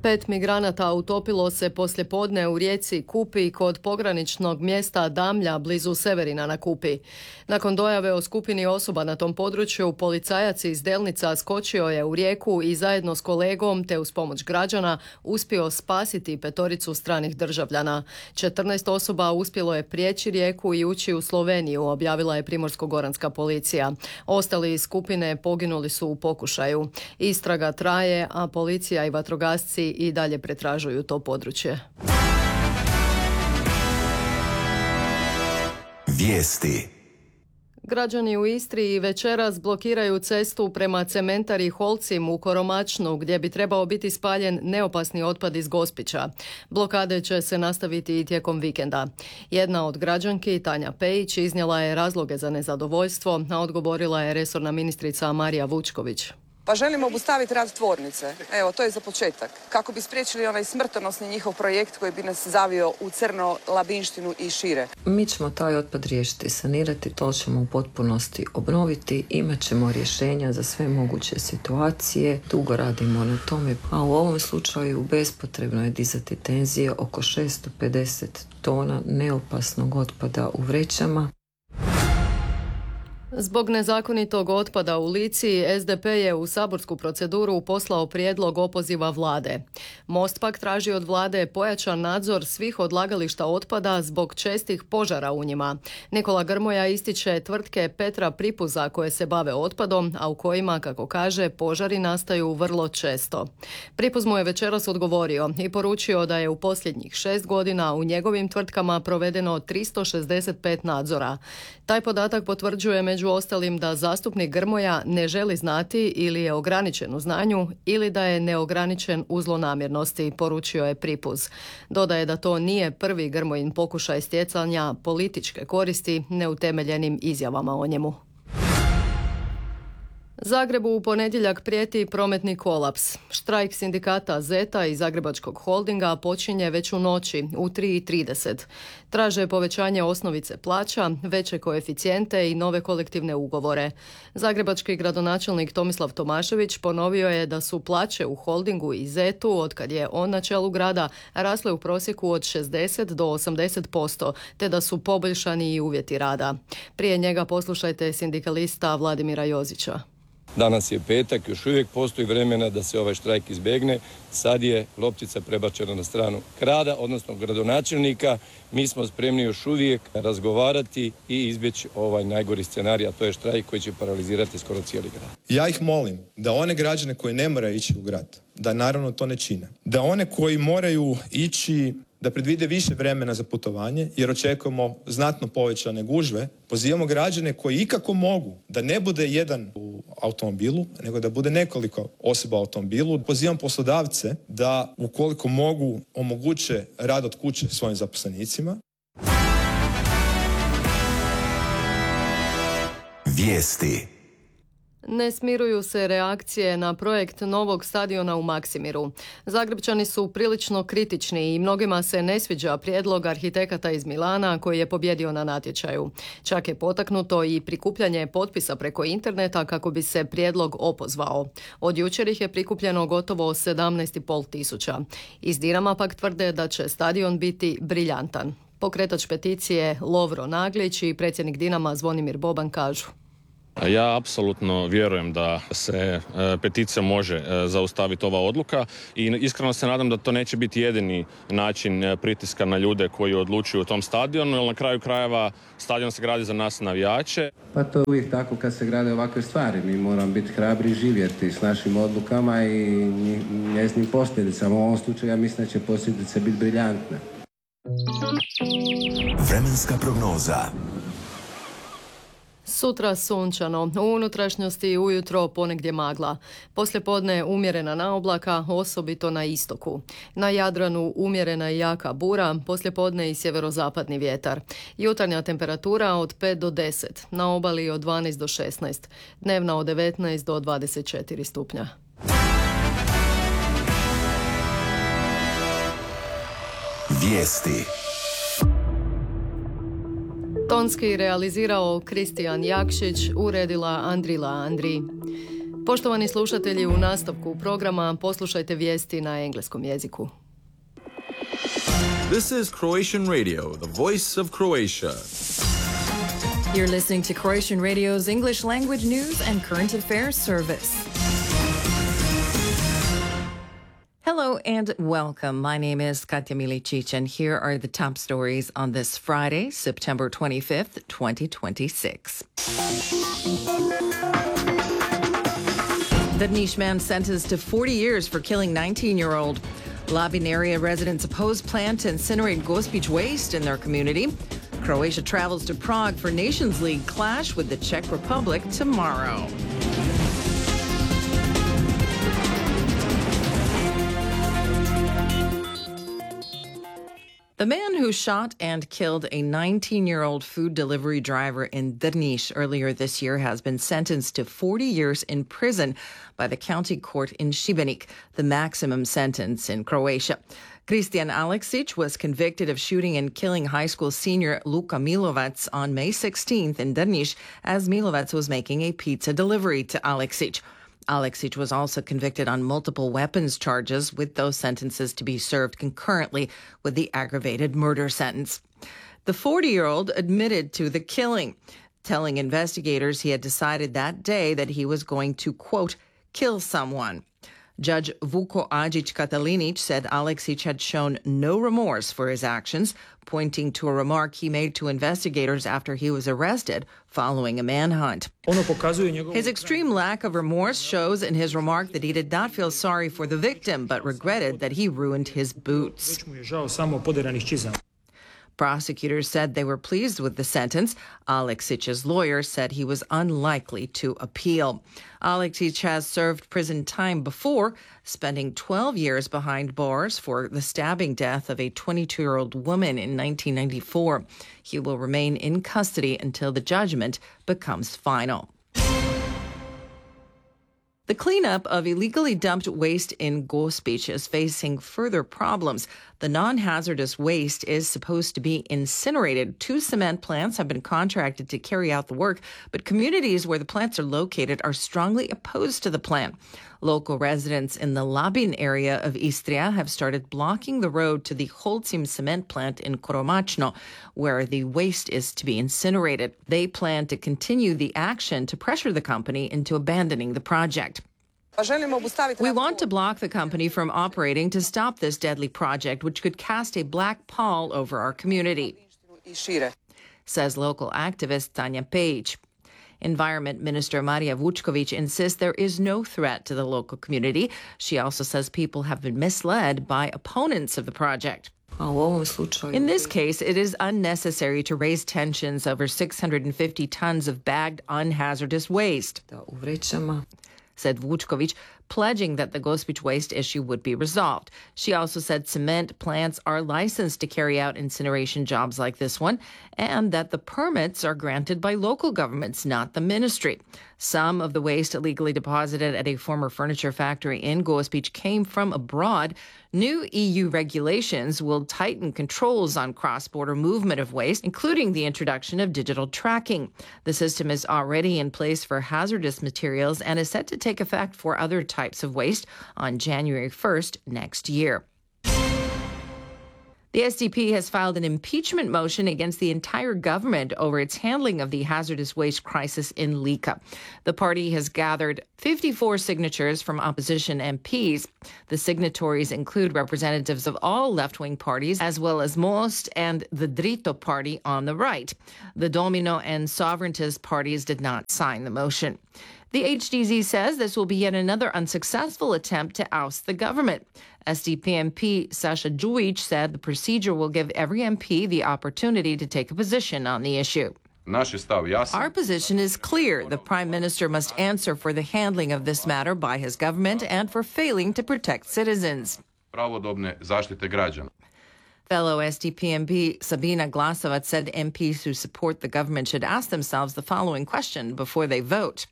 5 migranata utopilo se poslijepodne u rijeci Kupi kod pograničnog mjesta Damlja blizu Severina na Kupi. Nakon dojave o skupini osoba na tom području, policajac iz Delnica skočio je u rijeku i zajedno s kolegom te uz pomoć građana uspio spasiti 5 stranih državljana. 14 osoba uspjelo je prijeći rijeku i ući u Sloveniju, objavila je Primorsko-goranska policija. Ostali iz skupine poginuli su u pokušaju. Istraga traje, a policija i vatrogasci i dalje pretražuju to područje. Vijesti. Građani u Istri i večeras blokiraju cestu prema cementari Holcim u Koromačnu, gdje bi trebao biti spaljen neopasni otpad iz Gospića. Blokade će se nastaviti i tijekom vikenda. Jedna od građanki, Tanja Pejić, iznijela je razloge za nezadovoljstvo, a odgovorila je resorna ministrica Marija Vučković. Pa želimo obustaviti rad tvornice. Evo, to je za početak. Kako bi spriječili onaj smrtonosni njihov projekt koji bi nas zavio u crno, Labinštinu i šire. Mi ćemo taj otpad riješiti, sanirati, to ćemo u potpunosti obnoviti, imat ćemo rješenja za sve moguće situacije, dugo radimo na tome, a u ovom slučaju bespotrebno je dizati tenzije oko 650 tona neopasnog otpada u vrećama. Zbog nezakonitog otpada u Lici, SDP je u saborsku proceduru poslao prijedlog opoziva vlade. Most pak traži od vlade pojačan nadzor svih odlagališta otpada zbog čestih požara u njima. Nikola Grmoja ističe tvrtke Petra Pripuza koje se bave otpadom, a u kojima, kako kaže, požari nastaju vrlo često. Pripuz mu je večeras odgovorio i poručio da je u posljednjih 6 godina u njegovim tvrtkama provedeno 365 nadzora. Taj podatak potvrđuje među ostalim da zastupnik Grmoja ne želi znati ili je ograničen u znanju ili da je neograničen u zlonamjernosti, poručio je Pripuz. Dodaje da to nije prvi Grmojin pokušaj stjecanja političke koristi neutemeljenim izjavama o njemu. Zagrebu u ponedjeljak prijeti prometni kolaps. Štrajk sindikata Zeta i Zagrebačkog holdinga počinje već u noći u 3:30. Traže povećanje osnovice plaća, veće koeficijente i nove kolektivne ugovore. Zagrebački gradonačelnik Tomislav Tomašević ponovio je da su plaće u holdingu i Zetu, otkad je on na čelu grada, rasle u prosjeku od 60 do 80%, te da su poboljšani i uvjeti rada. Prije njega poslušajte sindikalista Vladimira Jozića. Danas je petak, još uvijek postoji vremena da se ovaj štrajk izbjegne. Sad je loptica prebačena na stranu grada, odnosno gradonačelnika. Mi smo spremni još uvijek razgovarati i izbjeći ovaj najgori scenarij, a to je štrajk koji će paralizirati skoro cijeli grad. Ja ih molim da one građane koji ne moraju ići u grad, da naravno to ne čine. Da one koji moraju ići, da predvide više vremena za putovanje, jer očekujemo znatno povećane gužve. Pozivamo građane koji ikako mogu da ne bude jedan u automobilu, nego da bude nekoliko osoba u automobilu. Pozivam poslodavce da, ukoliko mogu, omoguće rad od kuće svojim zaposlenicima. Vijesti. Ne smiruju se reakcije na projekt novog stadiona u Maksimiru. Zagrebčani su prilično kritični i mnogima se ne sviđa prijedlog arhitekata iz Milana koji je pobjedio na natječaju. Čak je potaknuto i prikupljanje potpisa preko interneta kako bi se prijedlog opozvao. Od jučer ih je prikupljeno gotovo 17,5 tisuća. Iz Dinama pak tvrde da će stadion biti briljantan. Pokretač peticije Lovro Naglić i predsjednik Dinama Zvonimir Boban kažu: Ja apsolutno vjerujem da se peticija može zaustaviti ova odluka i iskreno se nadam da to neće biti jedini način pritiska na ljude koji odlučuju o tom stadionu, jer na kraju krajeva stadion se gradi za nas navijače. Pa to je uvijek tako kad se grade ovakve stvari. Mi moramo biti hrabri i živjeti s našim odlukama i njeznim posljedicama. U ovom slučaju ja mislim da će posljedice biti briljantne. Vremenska prognoza. Sutra sunčano, u unutrašnjosti ujutro ponegdje magla. Poslijepodne umjerena naoblaka, osobito na istoku. Na Jadranu umjerena i jaka bura, poslijepodne i sjeverozapadni vjetar. Jutarnja temperatura od 5 do 10, na obali od 12 do 16, dnevna od 19 do 24 stupnja. Vijesti. Tonski realizirao Kristijan Jakšić, uredila Andrila Andri. Poštovani slušatelji, u nastavku programa poslušajte vijesti na engleskom jeziku. This is Croatian Radio, the voice of Croatia. You're listening to Croatian Radio's English language news and current affairs service. Hello and welcome. My name is Katja Milicic, and here are the top stories on this Friday, September 25th, 2026. The Drniš man sentenced to 40 years for killing 19-year-old. Labin area residents oppose plan to incinerate Gospić waste in their community. Croatia travels to Prague for Nations League clash with the Czech Republic tomorrow. The man who shot and killed a 19-year-old food delivery driver in Drniš earlier this year has been sentenced to 40 years in prison by the county court in Šibenik, the maximum sentence in Croatia. Kristijan Aleksić was convicted of shooting and killing high school senior Luka Milovac on May 16th in Drniš as Milovac was making a pizza delivery to Aleksić. Aleksić was also convicted on multiple weapons charges, with those sentences to be served concurrently with the aggravated murder sentence. The 40-year-old admitted to the killing, telling investigators he had decided that day that he was going to, quote, kill someone. Judge Vuko Adžić Katalinić said Aleksić had shown no remorse for his actions, pointing to a remark he made to investigators after he was arrested following a manhunt. His extreme lack of remorse shows in his remark that he did not feel sorry for the victim, but regretted that he ruined his boots. Prosecutors said they were pleased with the sentence. Aleksić's lawyer said he was unlikely to appeal. Aleksić has served prison time before, spending 12 years behind bars for the stabbing death of a 22-year-old woman in 1994. He will remain in custody until the judgment becomes final. The cleanup of illegally dumped waste in Gospić is facing further problems. The non-hazardous waste is supposed to be incinerated. 2 cement plants have been contracted to carry out the work, but communities where the plants are located are strongly opposed to the plan. Local residents in the Labin area of Istria have started blocking the road to the Holcim cement plant in Koromačno, where the waste is to be incinerated. They plan to continue the action to pressure the company into abandoning the project. We want to block the company from operating to stop this deadly project, which could cast a black pall over our community, says local activist Tanja Pejić. Environment Minister Marija Vučković insists there is no threat to the local community. She also says people have been misled by opponents of the project. In this case, it is unnecessary to raise tensions over 650 tons of bagged unhazardous waste, said Vučković, pledging that the Gospić waste issue would be resolved. She also said cement plants are licensed to carry out incineration jobs like this one, and that the permits are granted by local governments, not the ministry. Some of the waste illegally deposited at a former furniture factory in Gospić came from abroad. New EU regulations will tighten controls on cross-border movement of waste, including the introduction of digital tracking. The system is already in place for hazardous materials and is set to take effect for other types of waste on January 1st next year. The SDP has filed an impeachment motion against the entire government over its handling of the hazardous waste crisis in Lika. The party has gathered 54 signatures from opposition MPs. The signatories include representatives of all left-wing parties, as well as Most and the Drito party on the right. The Domino and Sovereigntist parties did not sign the motion. The HDZ says this will be yet another unsuccessful attempt to oust the government. SDP MP Sasha Đujić said the procedure will give every MP the opportunity to take a position on the issue. Our position is clear. The Prime Minister must answer for the handling of this matter by his government and for failing to protect citizens. Fellow SDP MP Sabina Glasovac said MPs who support the government should ask themselves the following question before they vote.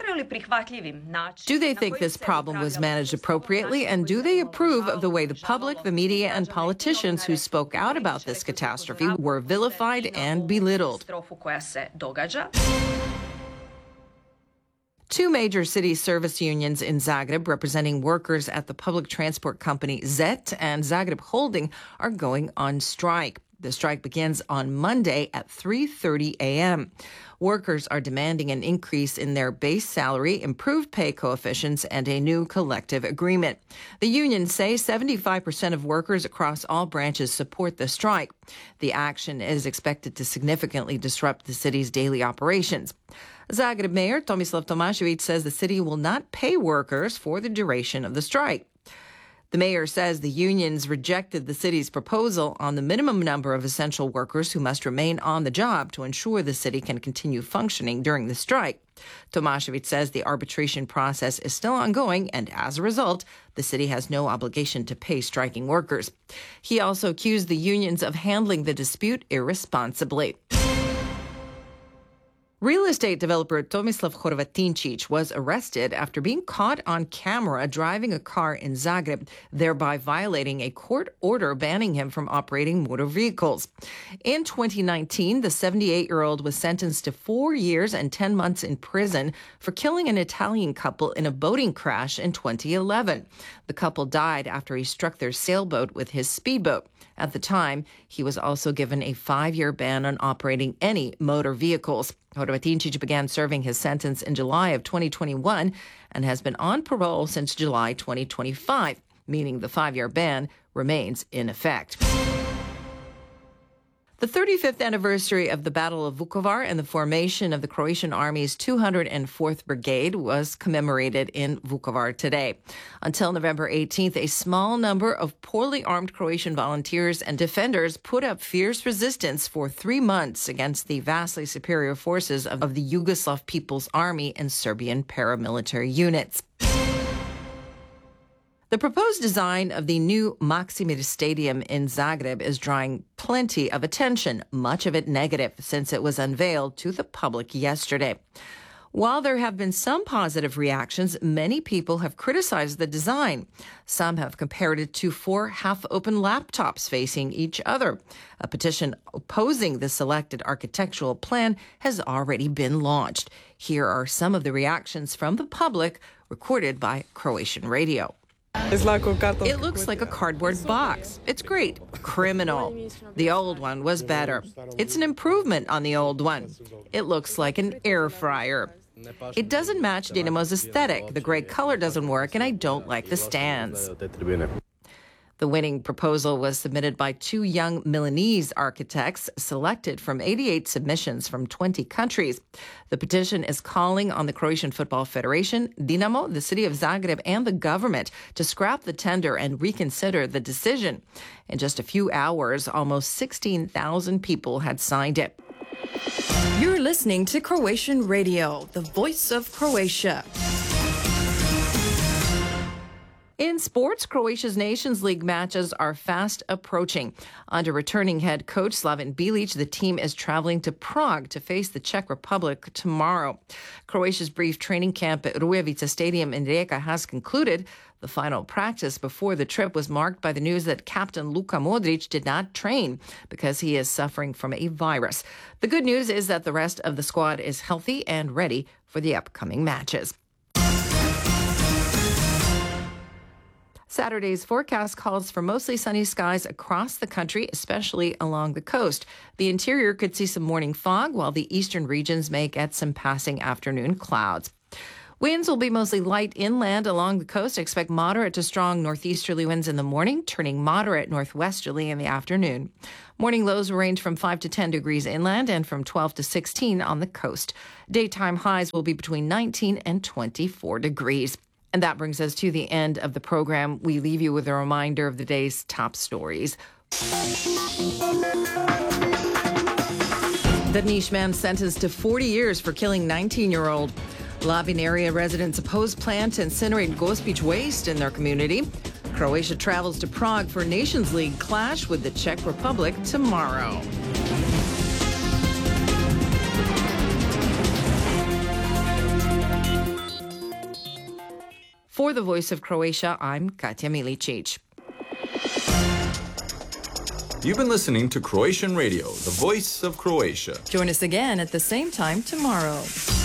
Do they think this problem was managed appropriately, and do they approve of the way the public, the media, and politicians who spoke out about this catastrophe were vilified and belittled? Two major city service unions in Zagreb representing workers at the public transport company ZET and Zagreb Holding are going on strike. The strike begins on Monday at 3:30 a.m. Workers are demanding an increase in their base salary, improved pay coefficients, and a new collective agreement. The unions say 75% of workers across all branches support the strike. The action is expected to significantly disrupt the city's daily operations. Zagreb Mayor Tomislav Tomašević says the city will not pay workers for the duration of the strike. The mayor says the unions rejected the city's proposal on the minimum number of essential workers who must remain on the job to ensure the city can continue functioning during the strike. Tomašević says the arbitration process is still ongoing, and as a result, the city has no obligation to pay striking workers. He also accused the unions of handling the dispute irresponsibly. Real estate developer Tomislav Horvatinčić was arrested after being caught on camera driving a car in Zagreb, thereby violating a court order banning him from operating motor vehicles. In 2019, the 78-year-old was sentenced to 4 years and 10 months in prison for killing an Italian couple in a boating crash in 2011. The couple died after he struck their sailboat with his speedboat. At the time, he was also given a 5-year ban on operating any motor vehicles. Horvatinčić began serving his sentence in July of 2021 and has been on parole since July 2025, meaning the 5-year ban remains in effect. The 35th anniversary of the Battle of Vukovar and the formation of the Croatian Army's 204th Brigade was commemorated in Vukovar today. Until November 18th, a small number of poorly armed Croatian volunteers and defenders put up fierce resistance for 3 months against the vastly superior forces of the Yugoslav People's Army and Serbian paramilitary units. The proposed design of the new Maksimir Stadium in Zagreb is drawing plenty of attention, much of it negative, since it was unveiled to the public yesterday. While there have been some positive reactions, many people have criticized the design. Some have compared it to 4 half-open laptops facing each other. A petition opposing the selected architectural plan has already been launched. Here are some of the reactions from the public, recorded by Croatian Radio. It looks like a cardboard box. It's great. Criminal. The old one was better. It's an improvement on the old one. It looks like an air fryer. It doesn't match Dinamo's aesthetic. The gray color doesn't work, and I don't like the stands. The winning proposal was submitted by 2 young Milanese architects selected from 88 submissions from 20 countries. The petition is calling on the Croatian Football Federation, Dinamo, the city of Zagreb, and the government to scrap the tender and reconsider the decision. In just a few hours, almost 16,000 people had signed it. You're listening to Croatian Radio, the voice of Croatia. In sports, Croatia's Nations League matches are fast approaching. Under returning head coach Slaven Bilic, the team is traveling to Prague to face the Czech Republic tomorrow. Croatia's brief training camp at Rujevica Stadium in Rijeka has concluded. The final practice before the trip was marked by the news that captain Luka Modric did not train because he is suffering from a virus. The good news is that the rest of the squad is healthy and ready for the upcoming matches. Saturday's forecast calls for mostly sunny skies across the country, especially along the coast. The interior could see some morning fog, while the eastern regions may get some passing afternoon clouds. Winds will be mostly light inland along the coast. Expect moderate to strong northeasterly winds in the morning, turning moderate northwesterly in the afternoon. Morning lows will range from 5 to 10 degrees inland and from 12 to 16 on the coast. Daytime highs will be between 19 and 24 degrees. And that brings us to the end of the program. We leave you with a reminder of the day's top stories. Darnish man sentenced to 40 years for killing 19-year-old. Labin area residents oppose plan to incinerate Gospić waste in their community. Croatia travels to Prague for Nations League clash with the Czech Republic tomorrow. For the Voice of Croatia, I'm Katja Milicic. You've been listening to Croatian Radio, the voice of Croatia. Join us again at the same time tomorrow.